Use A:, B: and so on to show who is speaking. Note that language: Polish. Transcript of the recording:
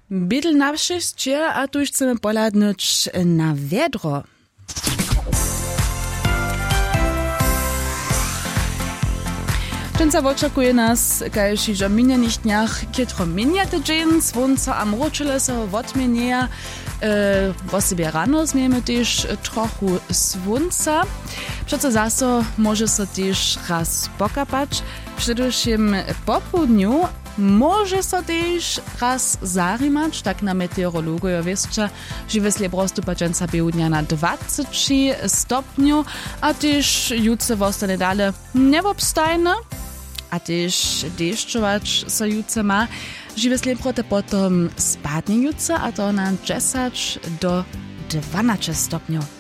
A: Bydl na wszyscie, a tu chcemy poladnąć na wiedro. Dżęca oczekuje nas, kaž iż o minionych dniach kietro minia tydzień, słońce a mroczyle so odmienia. O sobie rano zmiemy też trochu słońca. Przeco zaso może so też raz pokapać. Przedewším po południu może so też raz zarimać, tak na meteorologojo wieszcza, że wesle prostupa dżęca południa na 20 stopniu, a też jutce wostane dale niewobstajne. A też deszczować so jutce ma, że wesle prote potom spadnie jutce, a to na 10 do 12 stopniu.